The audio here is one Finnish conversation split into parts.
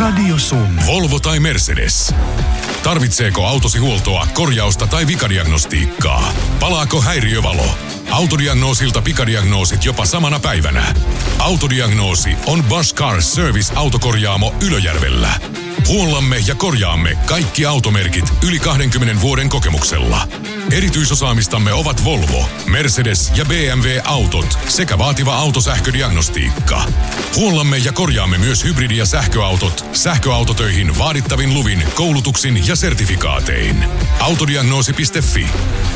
Radio Sun. Volvo tai Mercedes. Tarvitseeko autosi huoltoa, korjausta tai vikadiagnostiikkaa? Palaako häiriövalo? Autodiagnoosilta pikadiagnoosit jopa samana päivänä. Autodiagnoosi on Bosch Car Service autokorjaamo Ylöjärvellä. Huollamme ja korjaamme kaikki automerkit yli 20 vuoden kokemuksella. Erityisosaamistamme ovat Volvo, Mercedes ja BMW-autot sekä vaativa autosähködiagnostiikka. Huollamme ja korjaamme myös hybridi- ja sähköautot sähköautotöihin vaadittavin luvin, koulutuksin ja sertifikaatein. Autodiagnoosi.fi.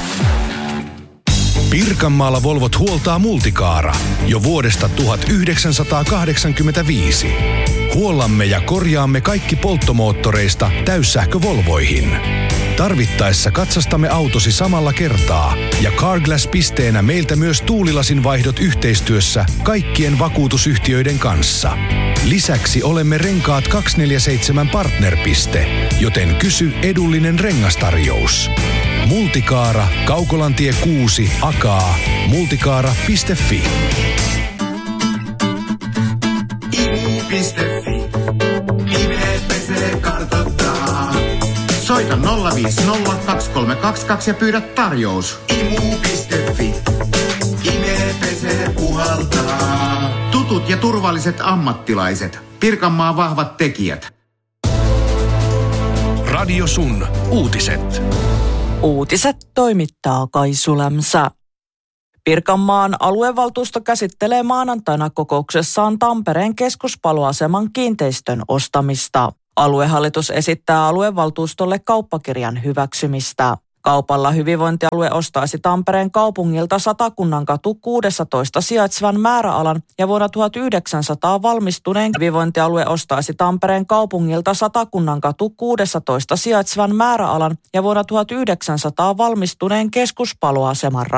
Pirkanmaalla Volvot huoltaa Multicaara jo vuodesta 1985. Huollamme ja korjaamme kaikki polttomoottoreista täyssähkövolvoihin. Tarvittaessa katsastamme autosi samalla kertaa ja Carglass-pisteenä meiltä myös tuulilasin vaihdot yhteistyössä kaikkien vakuutusyhtiöiden kanssa. Lisäksi olemme Renkaat 247 partnerpiste, joten kysy edullinen rengastarjous. Multicaara, Kaukolantie 6, Akaa, multicaara.fi. Imu.fi. Ihminen pesee kartoittaa. Soita 050 2322 ja pyydä tarjous. Imu.fi. Ihminen pesee puhaltaa. Tutut ja turvalliset ammattilaiset. Pirkanmaan vahvat tekijät. Radio Sun. Uutiset. Uutiset toimittaa Kaisu Lämsä. Pirkanmaan aluevaltuusto käsittelee maanantaina kokouksessaan Tampereen keskuspaloaseman kiinteistön ostamista. Aluehallitus esittää aluevaltuustolle kauppakirjan hyväksymistä. Kaupalla hyvinvointialue ostaisi Tampereen kaupungilta Satakunnankatu 16 sijaitsevan määräalan ja vuonna 1900 valmistuneen hyvinvointialue ostaisi Tampereen kaupungilta Satakunnankatu 16 sijaitsevan määräalan ja vuonna 1900 valmistuneen keskuspaloaseman